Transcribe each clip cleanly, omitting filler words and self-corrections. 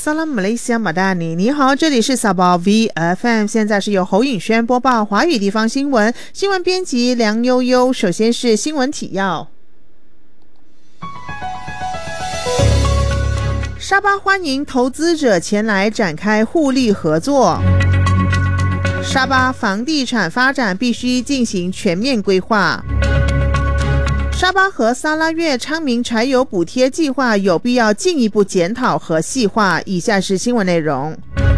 Salam Malaysia Madani， 你好，这里是沙巴 VFM， 现在是由侯颖轩播报华语地方新闻，新闻编辑梁悠悠。首先是新闻提要。沙巴欢迎投资者前来展开互利合作。沙巴房地产发展必须进行全面规划。沙巴和沙拉越昌明柴油补贴计划有必要进一步检讨和细化。以下是新闻内容。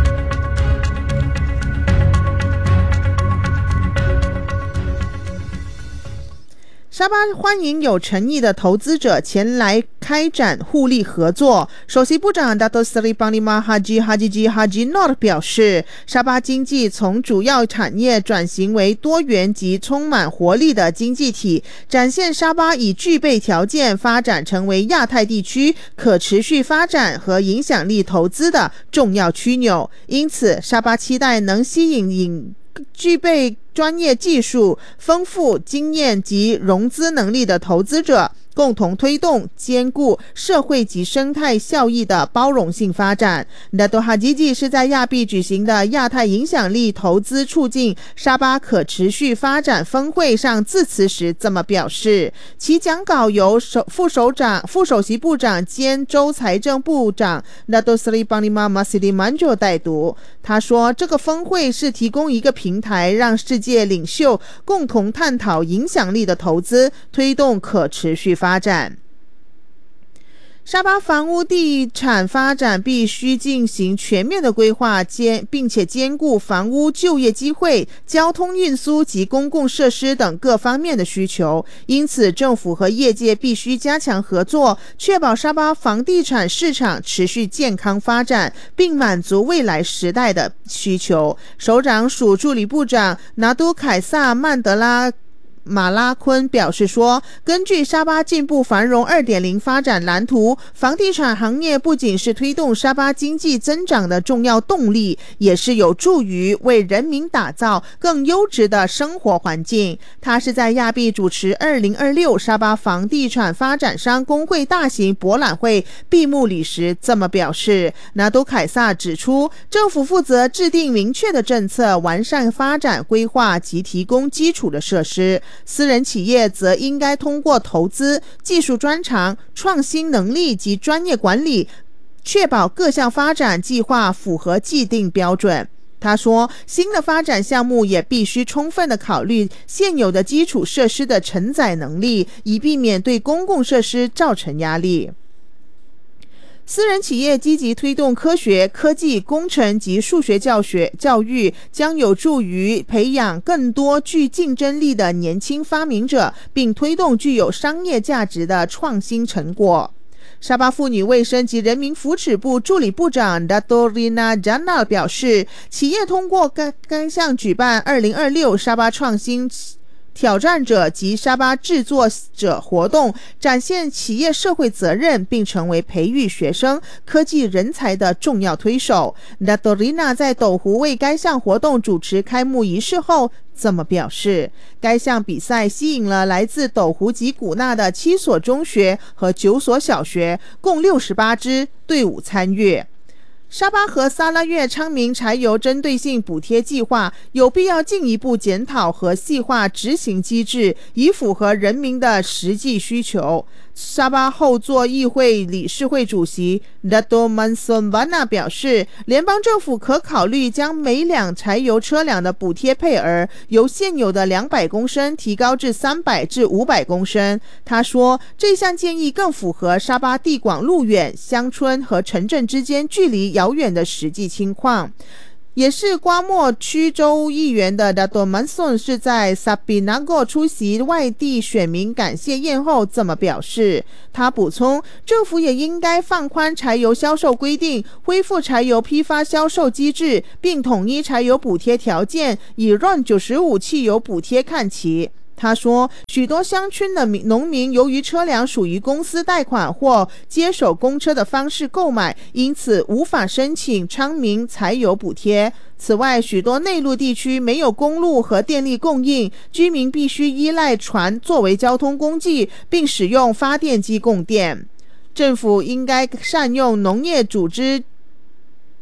沙巴欢迎有诚意的投资者前来开展互利合作。首席部长 Dato Seri Panglima Haji Haji Noor 表示，沙巴经济从主要产业转型为多元及充满活力的经济体，展现沙巴已具备条件发展成为亚太地区可持续发展和影响力投资的重要枢纽。因此，沙巴期待能吸引具备专业技术、丰富经验及融资能力的投资者，共同推动兼顾社会及生态效益的包容性发展。Dato Haji 是在亚庇举行的亚太影响力投资促进沙巴可持续发展峰会上致辞时这么表示，其讲稿由副首席部长兼州财政部长 Dato Seri Panglima Masidi Manjur 代读。他说，这个峰会是提供一个平台，让世界领袖共同探讨影响力的投资，推动可持续发展。沙巴房屋地产发展必须进行全面的规划，并且兼顾房屋就业机会、交通运输及公共设施等各方面的需求。因此，政府和业界必须加强合作，确保沙巴房地产市场持续健康发展，并满足未来时代的需求。首长署助理部长拿督凯撒曼德拉马拉昆表示说，根据沙巴进步繁荣 2.0 发展蓝图，房地产行业不仅是推动沙巴经济增长的重要动力，也是有助于为人民打造更优质的生活环境。他是在亚庇主持2026沙巴房地产发展商工会大型博览会闭幕礼时这么表示。拿督凯撒指出，政府负责制定明确的政策，完善发展规划及提供基础的设施，私人企业则应该通过投资、技术专长、创新能力及专业管理，确保各项发展计划符合既定标准。他说，新的发展项目也必须充分地考虑现有的基础设施的承载能力，以避免对公共设施造成压力。私人企业积极推动科学、科技、工程及数学教育，将有助于培养更多具竞争力的年轻发明者，并推动具有商业价值的创新成果。沙巴妇女卫生及人民福祉部助理部长 Dato Rina Janal 表示，企业通过该项举办2026沙巴创新挑战者及沙巴制作者活动，展现企业社会责任，并成为培育学生科技人才的重要推手。 Dato Rina 在斗湖为该项活动主持开幕仪式后这么表示，该项比赛吸引了来自斗湖及古纳的7所中学和9所小学，共68支队伍参与。沙巴和沙拉越昌明柴油针对性补贴计划有必要进一步检讨和细化执行机制，以符合人民的实际需求。沙巴后座议会理事会主席 Dato Manson Bana 表示，联邦政府可考虑将每辆柴油车辆的补贴配额由现有的200公升提高至300至500公升。他说，这项建议更符合沙巴地广路远、乡村和城镇之间距离遥远的实际情况。也是瓜莫区州议员的 Dato Manson 是在 Sapinago 出席外地选民感谢宴后这么表示。他补充，政府也应该放宽柴油销售规定，恢复柴油批发销售机制，并统一柴油补贴条件，以 RON95 汽油补贴看齐。他说，许多乡村的农民由于车辆属于公司贷款或接手公车的方式购买，因此无法申请昌明柴油补贴。此外，许多内陆地区没有公路和电力供应，居民必须依赖船作为交通工具，并使用发电机供电。政府应该善用农业组织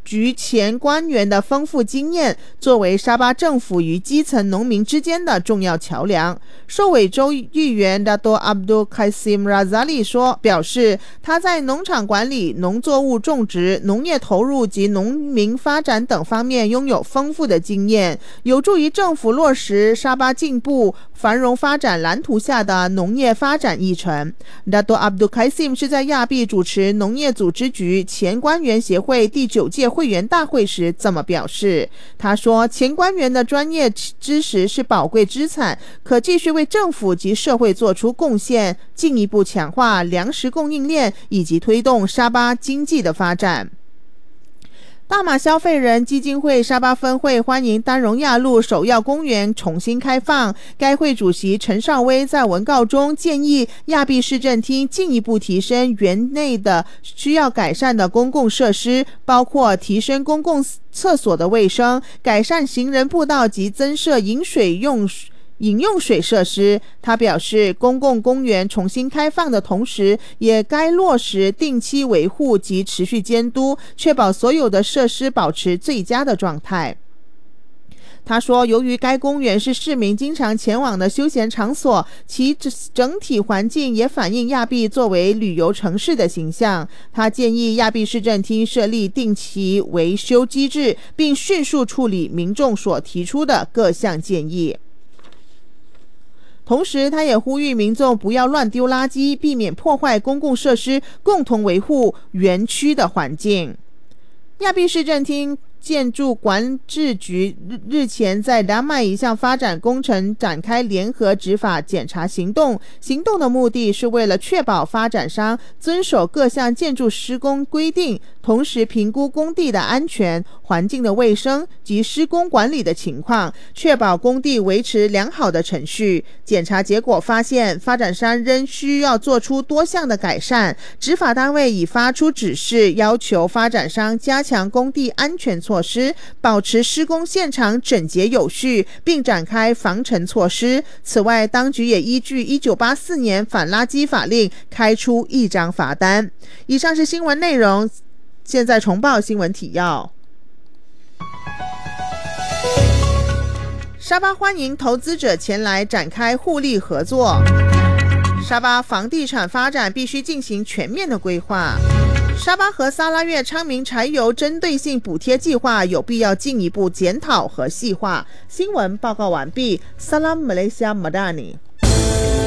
局前官员的丰富经验，作为沙巴政府与基层农民之间的重要桥梁。受委州议员 Dato' Abdul Qasim Razali 表示，他在农场管理、农作物种植、农业投入及农民发展等方面拥有丰富的经验，有助于政府落实沙巴进步繁荣发展蓝图下的农业发展议程。Dato' Abdul Qasim 是在亚庇主持农业组织局前官员协会第9届会员大会时这么表示。他说，前官员的专业知识是宝贵资产，可继续为政府及社会做出贡献，进一步强化粮食供应链以及推动沙巴经济的发展。大马消费人基金会沙巴分会欢迎丹荣亚路首要公园重新开放。该会主席陈少威在文告中建议亚庇市政厅进一步提升园内的需要改善的公共设施，包括提升公共厕所的卫生、改善行人步道及增设饮用水设施。他表示，公共公园重新开放的同时，也该落实定期维护及持续监督，确保所有的设施保持最佳的状态。他说，由于该公园是市民经常前往的休闲场所，其整体环境也反映亚庇作为旅游城市的形象。他建议亚庇市政厅设立定期维修机制，并迅速处理民众所提出的各项建议。同时，他也呼吁民众不要乱丢垃圾，避免破坏公共设施，共同维护园区的环境。亚庇市政厅建筑管制局日前在达麦一项发展工程展开联合执法检查行动，行动的目的是为了确保发展商遵守各项建筑施工规定，同时评估工地的安全、环境的卫生及施工管理的情况，确保工地维持良好的程序。检查结果发现，发展商仍需要做出多项的改善，执法单位已发出指示，要求发展商加强工地安全措施，保持施工现场整洁有序，并展开防尘措施。此外，当局也依据1984年反垃圾法令开出1张罚单。以上是新闻内容，现在重报新闻提要。沙巴欢迎投资者前来展开互利合作。沙巴房地产发展必须进行全面的规划。沙巴和沙拉越昌明柴油针对性补贴计划有必要进一步检讨和细化。新闻报告完毕。Salam Malaysia Madani。